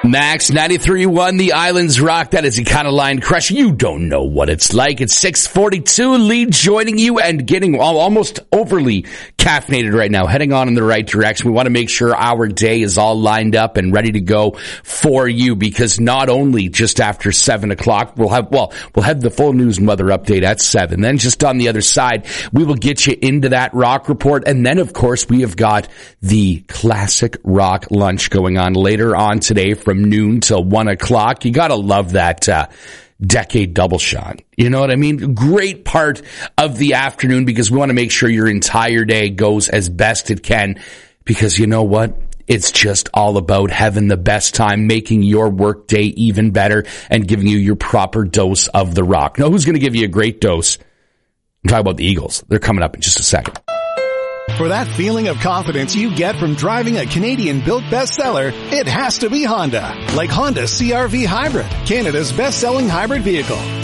Max 93.1, the Islands Rock. That is Econoline Crush. You don't know what it's like. It's 6:42. Lee joining you and getting almost overly caffeinated right now, heading on in the right direction. We want to make sure our day is all lined up and ready to go for you, because not only just after 7 o'clock, we'll have the full news and weather update at 7. Then just on the other side, we will get you into that rock report. And then, of course, we have got the classic rock lunch going on later on today from noon till 1 o'clock. You gotta love that decade double shot. You know what I mean? Great part of the afternoon, because we want to make sure your entire day goes as best it can, because you know what? It's just all about having the best time, making your work day even better, and giving you your proper dose of the rock. Know who's going to give you a great dose? I'm talking about the Eagles. They're coming up in just a second. For that feeling of confidence you get from driving a Canadian-built bestseller, it has to be Honda. Like Honda CR-V Hybrid, Canada's best-selling hybrid vehicle.